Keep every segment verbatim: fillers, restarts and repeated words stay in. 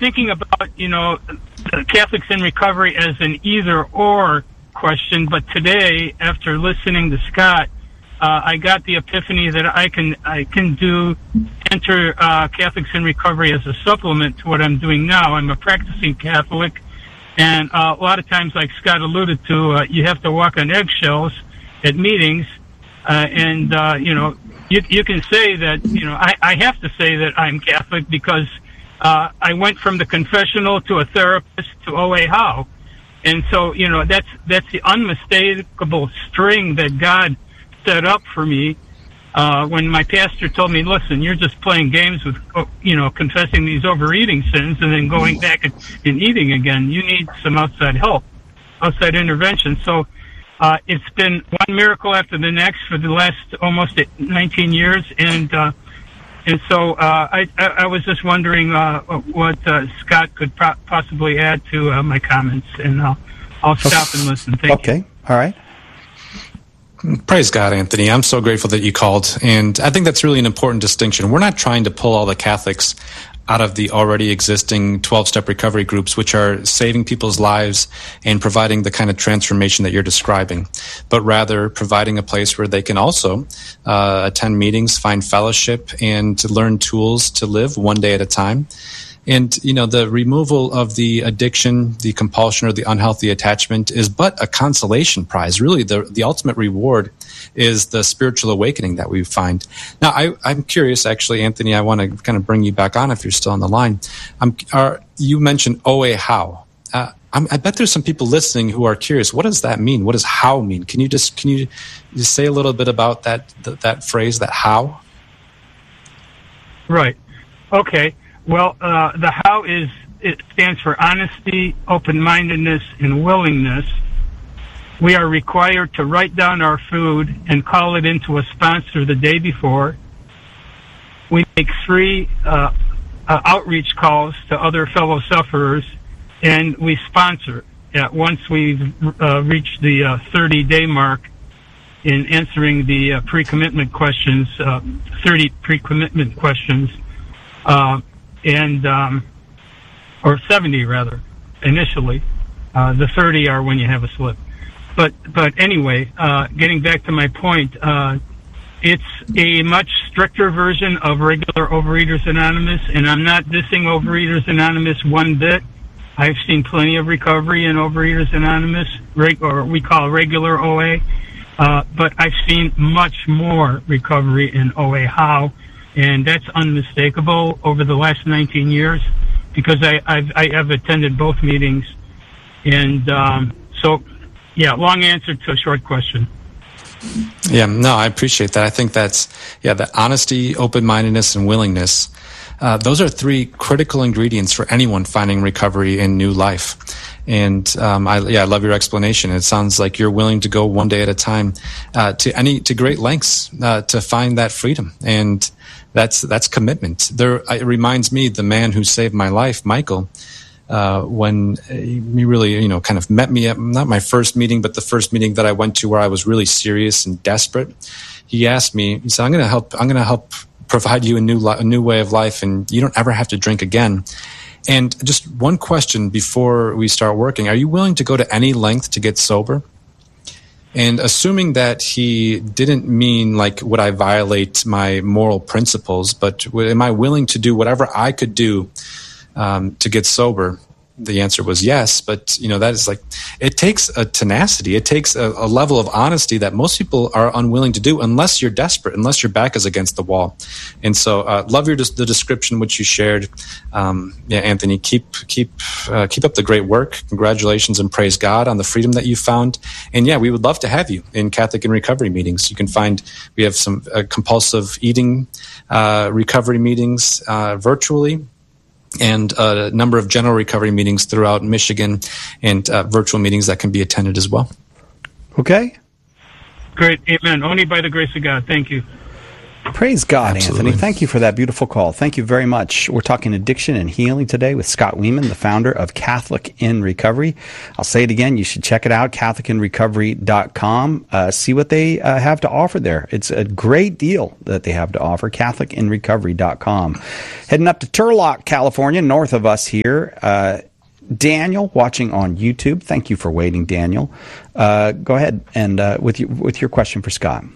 thinking about, you know, Catholics in recovery as an either-or question, but today, after listening to Scott, uh, I got the epiphany that I can I can do enter uh, Catholics in recovery as a supplement to what I'm doing now. I'm a practicing Catholic, and uh, a lot of times, like Scott alluded to, uh, you have to walk on eggshells at meetings, uh, and uh, you know, you you can say that, you know, I, I have to say that I'm Catholic because uh, I went from the confessional to a therapist to O A How, and so, you know, that's that's the unmistakable string that God set up for me. Uh, when my pastor told me, listen, you're just playing games with, you know, confessing these overeating sins and then going back and, and eating again. You need some outside help, outside intervention. So uh, it's been one miracle after the next for the last almost nineteen years. And uh, and so uh, I, I, I was just wondering uh, what uh, Scott could pro- possibly add to uh, my comments. And I'll, I'll stop and listen. Thank okay. you. Okay. All right. Praise God, Anthony. I'm so grateful that you called. And I think that's really an important distinction. We're not trying to pull all the Catholics out of the already existing twelve-step recovery groups, which are saving people's lives and providing the kind of transformation that you're describing, but rather providing a place where they can also uh, attend meetings, find fellowship, and to learn tools to live one day at a time. And, you know, the removal of the addiction, the compulsion, or the unhealthy attachment is but a consolation prize. Really, the the ultimate reward is the spiritual awakening that we find. Now, I, I'm curious, actually, Anthony, I want to kind of bring you back on if you're still on the line. Um, are, you mentioned O A How. Uh, I'm, I bet there's some people listening who are curious. What does that mean? What does how mean? Can you just can you just say a little bit about that that, that phrase, that how? Right. Okay. Well, uh, the how is, it stands for honesty, open-mindedness, and willingness. We are required to write down our food and call it into a sponsor the day before. We make three uh, uh, outreach calls to other fellow sufferers, and we sponsor. Uh, once we've uh, reached the uh, thirty-day mark in answering the uh, pre-commitment questions, uh, thirty pre-commitment questions, uh, and um, or seventy rather, initially. Uh, the thirty are when you have a slip. But but anyway, uh, getting back to my point, uh, it's a much stricter version of regular Overeaters Anonymous, and I'm not dissing Overeaters Anonymous one bit. I've seen plenty of recovery in Overeaters Anonymous, reg- or we call regular O A, uh, but I've seen much more recovery in O A How. And that's unmistakable over the last nineteen years because I, I've, I have attended both meetings. And um, so, yeah, long answer to a short question. Yeah, no, I appreciate that. I think that's, yeah, the honesty, open-mindedness, and willingness. Uh, those are three critical ingredients for anyone finding recovery in new life. And um, I, yeah, I love your explanation. It sounds like you're willing to go one day at a time uh, to any to great lengths uh, to find that freedom. And That's that's commitment. There, it reminds me the man who saved my life, Michael, uh, when he really, you know, kind of met me at not my first meeting, but the first meeting that I went to where I was really serious and desperate. He asked me, he said, "I'm going to help. I'm going to help provide you a new a new way of life, and you don't ever have to drink again." And just one question before we start working: are you willing to go to any length to get sober? And assuming that he didn't mean like, would I violate my moral principles, but am I willing to do whatever I could do um, to get sober? The answer was yes, but you know that is like, it takes a tenacity, it takes a, a level of honesty that most people are unwilling to do unless you're desperate, unless your back is against the wall. And so, uh, love your the description which you shared. Um, yeah, Anthony, keep keep uh, keep up the great work. Congratulations and praise God on the freedom that you found. And yeah, we would love to have you in Catholic and recovery meetings. You can find we have some uh, compulsive eating uh, recovery meetings uh, virtually, and a number of general recovery meetings throughout Michigan, and uh, virtual meetings that can be attended as well. Okay. Great. Amen. Only by the grace of God. Thank you. Praise God, Absolutely. Anthony. Thank you for that beautiful call. Thank you very much. We're talking addiction and healing today with Scott Weeman, the founder of Catholic in Recovery. I'll say it again. You should check it out, Catholic in Recovery dot com. Uh, see what they uh, have to offer there. It's a great deal that they have to offer, Catholic in Recovery dot com. Heading up to Turlock, California, north of us here. Uh, Daniel, watching on YouTube. Thank you for waiting, Daniel. Uh, go ahead and uh, with you, with your question for Scott.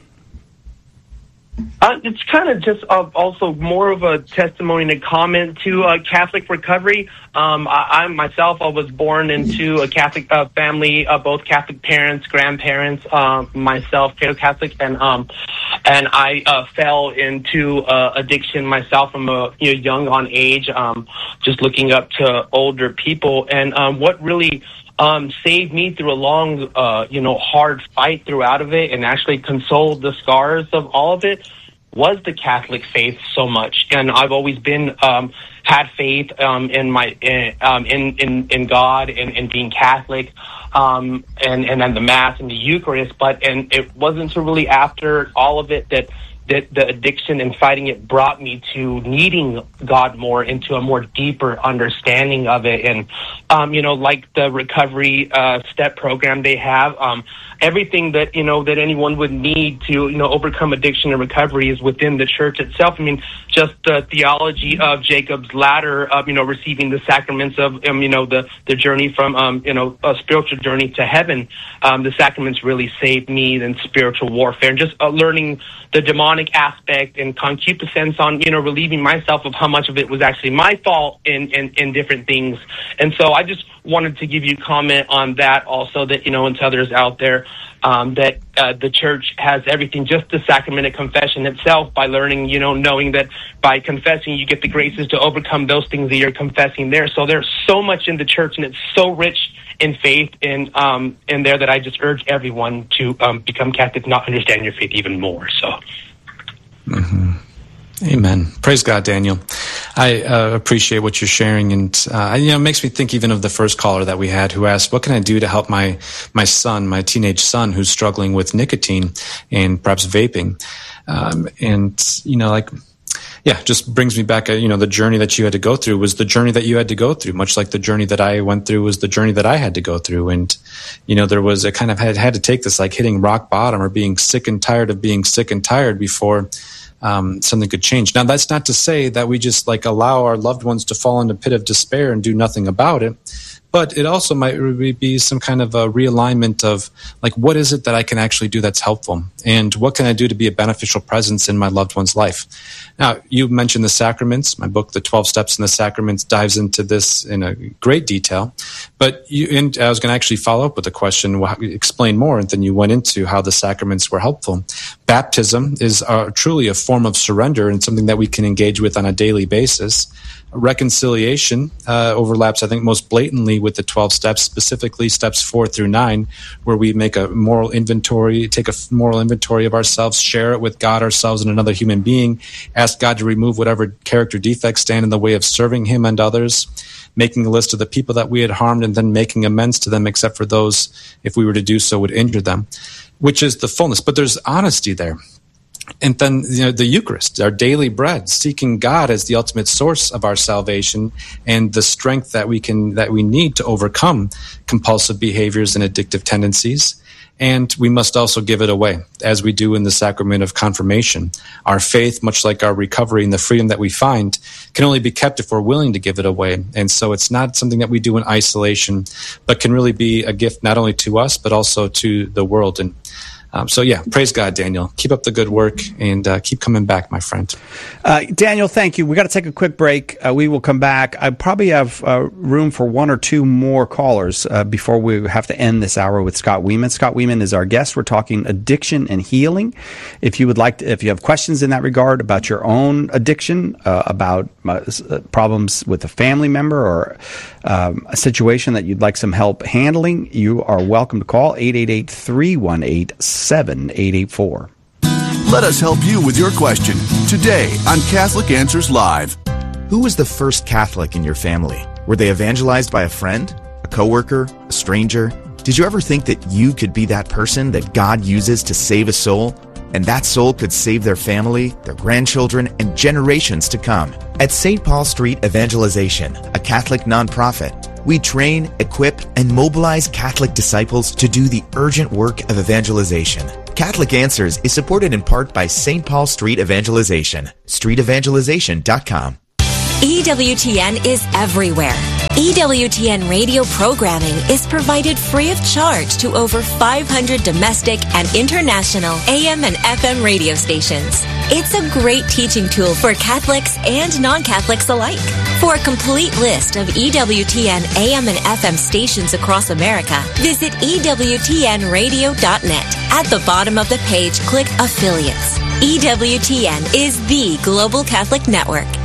Uh, it's kind of just uh, also more of a testimony and a comment to uh, Catholic recovery. Um, I, I myself, I was born into a Catholic uh, family, uh, both Catholic parents, grandparents, uh, myself, Catholic, and um, and I uh, fell into uh, addiction myself from a you know, young on age, um, just looking up to older people. And um, what really Um, saved me through a long, uh, you know, hard fight throughout of it, and actually consoled the scars of all of it, was the Catholic faith so much. And I've always been um, had faith um, in my in, um, in, in in God and, and being Catholic, um, and and then the Mass and the Eucharist. But and it wasn't until really after all of it that. that the addiction and fighting it brought me to needing God more, into a more deeper understanding of it. And, um, you know, like the recovery uh, step program they have, um, everything that, you know, that anyone would need to, you know, overcome addiction and recovery is within the church itself. I mean, just the theology of Jacob's ladder of, you know, receiving the sacraments of, um, you know, the, the journey from, um, you know, a spiritual journey to heaven. Um, the sacraments really saved me in spiritual warfare, and just uh, learning the demonic aspect and concupiscence on, you know, relieving myself of how much of it was actually my fault in, in, in different things. And so I just wanted to give you comment on that also, that, you know, and to others out there, um, that uh, the church has everything, just the sacrament of confession itself, by learning, you know, knowing that by confessing you get the graces to overcome those things that you're confessing there. So there's so much in the church, and it's so rich in faith and um, in there, that I just urge everyone to um, become Catholic, not understand your faith even more. So, mm-hmm. Amen. Praise God, Daniel. I uh, appreciate what you're sharing, and uh, you know, it makes me think even of the first caller that we had, who asked, "What can I do to help my my son, my teenage son, who's struggling with nicotine and perhaps vaping?" Um, and you know, like. Yeah, just brings me back, you know, the journey that you had to go through was the journey that you had to go through, much like the journey that I went through was the journey that I had to go through. And, you know, there was a kind of had, had to take this like hitting rock bottom, or being sick and tired of being sick and tired before um, something could change. Now, that's not to say that we just like allow our loved ones to fall into a pit of despair and do nothing about it. But it also might be some kind of a realignment of, like, what is it that I can actually do that's helpful? And what can I do to be a beneficial presence in my loved one's life? Now, you mentioned the sacraments. My book, The twelve Steps in the Sacraments, dives into this in a great detail. But you, and I was going to actually follow up with a question, explain more, and then you went into how the sacraments were helpful. Baptism is uh, truly a form of surrender, and something that we can engage with on a daily basis. Reconciliation uh, overlaps, I think, most blatantly with the twelve steps, specifically steps four through nine, where we make a moral inventory, take a moral inventory of ourselves, share it with God, ourselves, and another human being, ask God to remove whatever character defects stand in the way of serving Him and others, making a list of the people that we had harmed, and then making amends to them, except for those, if we were to do so, would injure them, which is the fullness. But there's honesty there. And then, you know, the Eucharist, our daily bread, seeking God as the ultimate source of our salvation and the strength that we can that we need to overcome compulsive behaviors and addictive tendencies. And we must also give it away, as we do in the sacrament of confirmation. Our faith, much like our recovery and the freedom that we find, can only be kept if we're willing to give it away. And so it's not something that we do in isolation, but can really be a gift not only to us, but also to the world. And Um, so, yeah, praise God, Daniel. Keep up the good work, and uh, keep coming back, my friend. Uh, Daniel, thank you. We got to take a quick break. Uh, we will come back. I probably have uh, room for one or two more callers uh, before we have to end this hour with Scott Weeman. Scott Weeman is our guest. We're talking addiction and healing. If you would like to, if you have questions in that regard about your own addiction, uh, about uh, problems with a family member, or um, a situation that you'd like some help handling, you are welcome to call eight eight eight, three one eight, seven eight eight four. Let us help you with your question today on Catholic Answers Live. Who was the first Catholic in your family? Were they evangelized by a friend, a coworker, a stranger? Did you ever think that you could be that person that God uses to save a soul? and that soul could save their family, their grandchildren, and generations to come. At Saint Paul Street Evangelization, a Catholic nonprofit, we train, equip, and mobilize Catholic disciples to do the urgent work of evangelization. Catholic Answers is supported in part by Saint Paul Street Evangelization, street evangelization dot com. E W T N is everywhere. E W T N radio programming is provided free of charge to over five hundred domestic and international A M and F M radio stations. It's a great teaching tool for Catholics and non-Catholics alike. For a complete list of E W T N A M and F M stations across America, visit E W T N radio dot net. At the bottom of the page, click Affiliates. E W T N is the Global Catholic Network.